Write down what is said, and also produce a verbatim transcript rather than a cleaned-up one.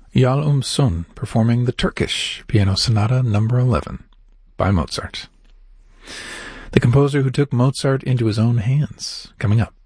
Yal Um Sun performing the Turkish Piano Sonata number eleven by Mozart. The composer who took Mozart into his own hands, coming up